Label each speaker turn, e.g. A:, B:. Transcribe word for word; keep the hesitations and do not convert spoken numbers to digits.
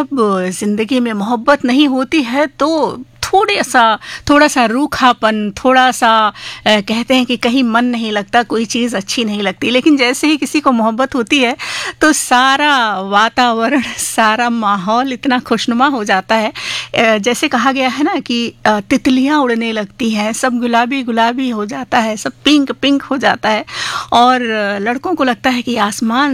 A: जब ज़िंदगी में मोहब्बत नहीं होती है तो थोड़ा सा थोड़ा सा रूखापन, थोड़ा सा अ, कहते हैं कि कहीं मन नहीं लगता, कोई चीज़ अच्छी नहीं लगती। लेकिन जैसे ही किसी को मोहब्बत होती है तो सारा वातावरण, सारा माहौल इतना खुशनुमा हो जाता है। अ, जैसे कहा गया है ना कि अ, तितलियाँ उड़ने लगती हैं, सब गुलाबी गुलाबी हो जाता है, सब पिंक पिंक हो जाता है और लड़कों को लगता है कि आसमान